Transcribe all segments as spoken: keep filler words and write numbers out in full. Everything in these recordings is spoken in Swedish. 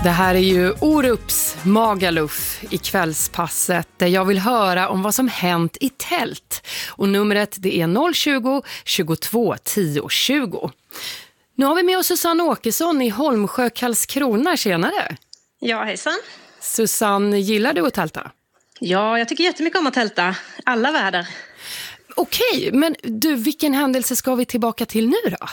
Det här är ju Orups Magaluf i kvällspasset där jag vill höra om vad som hänt i tält. Och numret det är noll tjugo, tjugotvå, tio, tjugo. Nu har vi med oss Susanne Åkesson i Holmsjö, Karlskrona. Tjenare! Ja, hejsan. Susanne, gillar du att tälta? Ja, jag tycker jättemycket om att tälta. Alla väder. Okej, men du, vilken händelse ska vi tillbaka till nu då?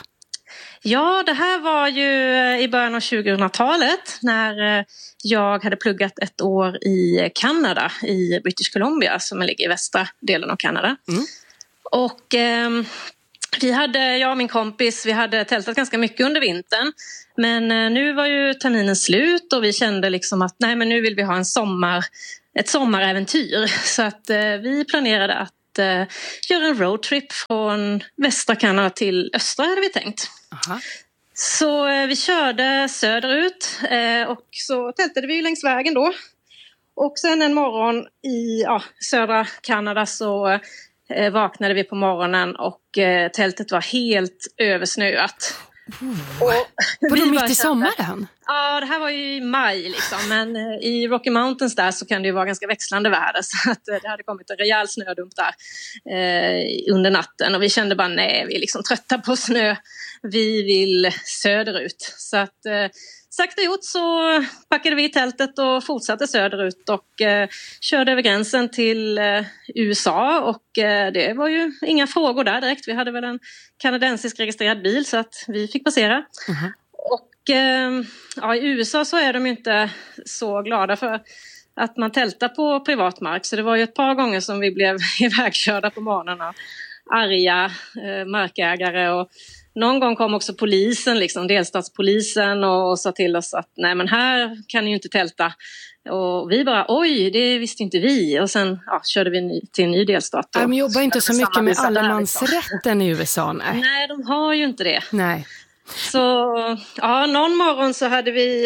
Ja, det här var ju i början av tjugohundratalet när jag hade pluggat ett år i Kanada, i British Columbia som ligger i västra delen av Kanada. Mm. Och eh, vi hade, jag och min kompis, vi hade tältat ganska mycket under vintern. Men eh, nu var ju terminen slut och vi kände liksom att nej, men nu vill vi ha en sommar, ett sommaräventyr. Så att eh, vi planerade att eh, göra en roadtrip från västra Kanada till östra hade vi tänkt. Aha. Så eh, vi körde söderut eh, och så tältade vi längs vägen då. Och sen en morgon i ja, södra Kanada så eh, vaknade vi på morgonen och eh, tältet var helt översnöat. Oh. Och var det mitt i sommaren? Ja, det här var ju i maj liksom, men eh, i Rocky Mountains där så kan det ju vara ganska växlande väder så att eh, det hade kommit en rejäl snödump där eh, under natten och vi kände bara nej, vi är liksom trötta på snö. Vi vill söderut. Så att eh, sakta gjort så packade vi i tältet och fortsatte söderut och eh, körde över gränsen till eh, U S A och eh, det var ju inga frågor där direkt. Vi hade väl en kanadensisk registrerad bil så att vi fick passera. Mm-hmm. Och eh, ja, i U S A så är de ju inte så glada för att man tältar på privat mark. Så det var ju ett par gånger som vi blev ivägkörda på morgonen av arga eh, markägare och någon gång kom också polisen, liksom, delstatspolisen och, och sa till oss att nej men här kan ni ju inte tälta. Och vi bara oj, det visste inte vi. Och sen ja, körde vi ny, till en ny delstat. De jobbar inte så mycket med allemansrätten i U S A, nej. Nej, de har ju inte det. Nej. Så ja, någon morgon så hade vi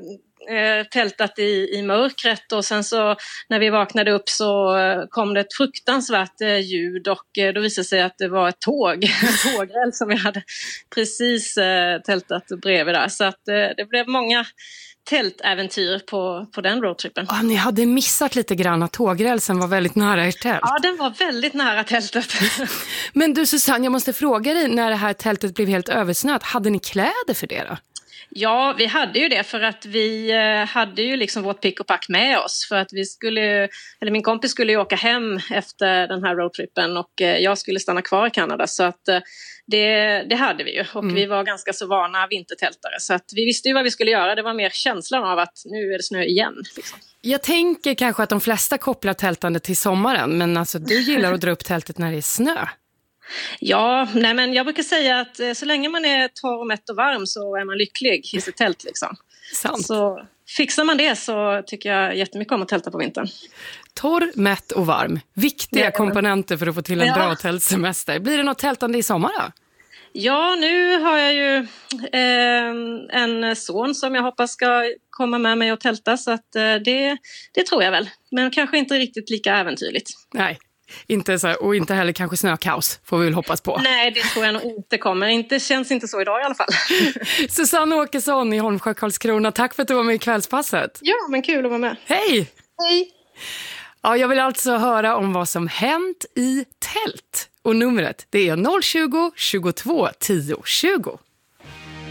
eh, tältat i, i mörkret och sen så när vi vaknade upp så kom det ett fruktansvärt eh, ljud och eh, då visade sig att det var ett tåg, en tågräll som vi hade precis eh, tältat bredvid där. Så att eh, det blev många tältäventyr på, på den roadtrippen. Ah, ni hade missat lite grann att tågrälsen var väldigt nära ert tält. Ja, den var väldigt nära tältet. Men du Susanne, jag måste fråga dig, när det här tältet blev helt översnöat, hade ni kläder för det då? Ja, vi hade ju det för att vi hade ju liksom vårt pick och pack med oss för att vi skulle, eller min kompis skulle ju åka hem efter den här roadtrippen och jag skulle stanna kvar i Kanada så att det, det hade vi ju och mm. vi var ganska så vana vintertältare så att vi visste ju vad vi skulle göra, det var mer känslan av att nu är det snö igen. Liksom. Jag tänker kanske att de flesta kopplar tältande till sommaren men alltså du gillar att dra upp tältet när det är snö. Ja, nej men jag brukar säga att så länge man är torr, mätt och varm så är man lycklig i sitt tält liksom. Sant. Så fixar man det så tycker jag jättemycket om att tälta på vintern. Torr, mätt och varm. Viktiga ja, komponenter för att få till en ja. bra tältsemester. Blir det något tältande i sommar då? Ja, nu har jag ju eh, en son som jag hoppas ska komma med mig och tälta så att eh, det, det tror jag väl. Men kanske inte riktigt lika äventyrligt. Nej. Inte så, och inte heller kanske snökaos, får vi väl hoppas på. Nej, det tror jag nog inte kommer. Det känns inte så idag i alla fall. Susanne Åkesson i Holmsjö, Karlskrona. Tack för att du var med i kvällspasset. Ja, men kul att vara med. Hej! Hej! Ja, jag vill alltså höra om vad som hänt i tält. Och numret, det är noll tjugo, tjugotvå, tio, tjugo.